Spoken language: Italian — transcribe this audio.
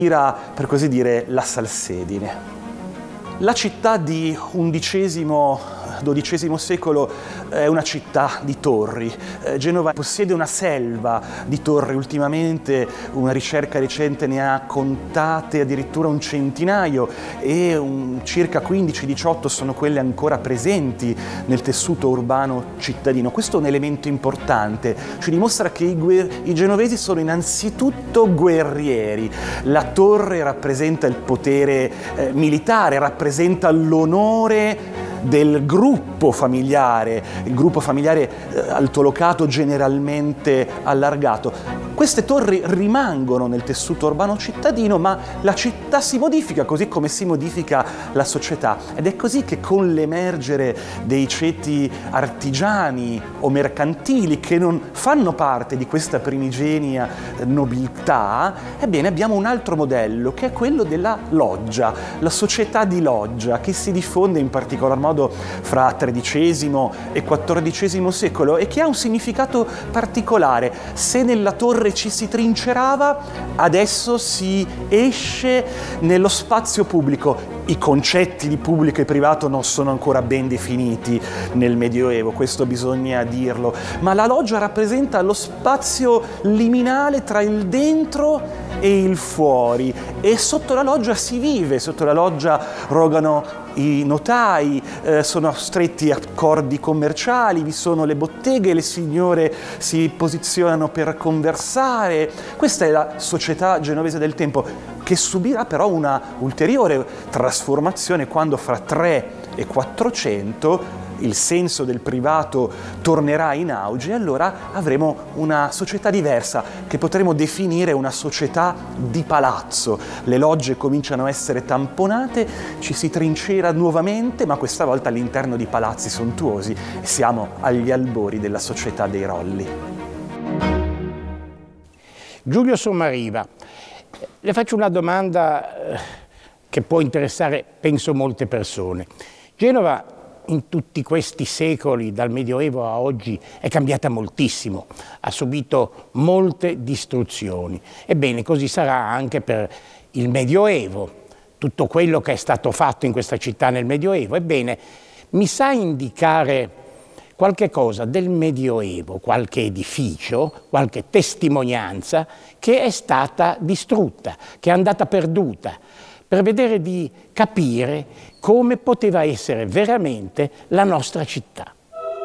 per così dire, la salsedine. La città di XI-XII secolo è una città di torri. Genova possiede una selva di torri. Ultimamente una ricerca recente ne ha contate addirittura un centinaio e circa 15-18 sono quelle ancora presenti nel tessuto urbano cittadino. Questo è un elemento importante, ci dimostra che i genovesi sono innanzitutto guerrieri. La torre rappresenta il potere militare, rappresenta l'onore del gruppo familiare, il gruppo familiare altolocato generalmente allargato. Queste torri rimangono nel tessuto urbano cittadino, ma la città si modifica così come si modifica la società, ed è così che con l'emergere dei ceti artigiani o mercantili che non fanno parte di questa primigenia nobiltà, ebbene abbiamo un altro modello che è quello della loggia, la società di loggia che si diffonde in particolar modo fra XIII e XIV secolo e che ha un significato particolare. Se nella torre ci si trincerava, adesso si esce nello spazio pubblico. I concetti di pubblico e privato non sono ancora ben definiti nel Medioevo, questo bisogna dirlo, ma la loggia rappresenta lo spazio liminale tra il dentro e il fuori, e sotto la loggia si vive, sotto la loggia rogano i notai, sono stretti accordi commerciali, vi sono le botteghe, le signore si posizionano per conversare. Questa è la società genovese del tempo, che subirà però una ulteriore trasformazione quando fra 300 e 400 il senso del privato tornerà in auge, e allora avremo una società diversa che potremo definire una società di palazzo. Le logge cominciano a essere tamponate, ci si trincera nuovamente, ma questa volta all'interno di palazzi sontuosi, e siamo agli albori della società dei rolli. Giulio Sommariva, le faccio una domanda che può interessare, penso, molte persone. Genova in tutti questi secoli, dal Medioevo a oggi, è cambiata moltissimo, ha subito molte distruzioni. Ebbene, così sarà anche per il Medioevo, tutto quello che è stato fatto in questa città nel Medioevo. Ebbene, mi sa indicare qualche cosa del Medioevo, qualche edificio, qualche testimonianza che è stata distrutta, che è andata perduta, per vedere di capire come poteva essere veramente la nostra città.